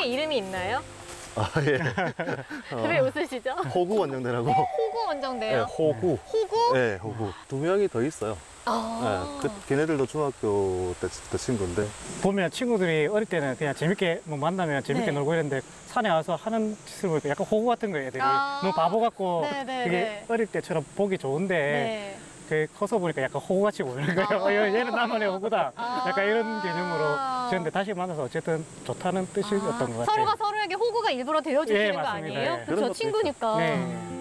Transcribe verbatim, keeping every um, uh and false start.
특유의 이름이 있나요? 아, 예. 왜 어, 웃으시죠? 호구 원정대라고. 호구 네, 원정대요? 호구. 호구? 네, 호구. 두 명이 더 있어요. 아. 네, 그, 걔네들도 중학교 때부터 친구인데. 보면 친구들이 어릴 때는 그냥 재밌게 뭐 만나면 재밌게 네. 놀고 이랬는데 산에 와서 하는 짓을 보니까 약간 호구 같은 거예요, 애들이. 아. 너무 바보 같고 네, 네, 그게 네. 어릴 때처럼 보기 좋은데 네. 그 커서 보니까 약간 호구같이 보이는 거예요. 아. 어, 얘는 나만의 호구다. 아. 약간 이런 개념으로 지었는데 다시 만나서 어쨌든 좋다는 뜻이었던 것 같아요. 서로가 서로에게 호구가 일부러 되어주시는 예, 거 맞습니다. 아니에요? 예. 그런 그렇죠. 것도 친구니까. 네.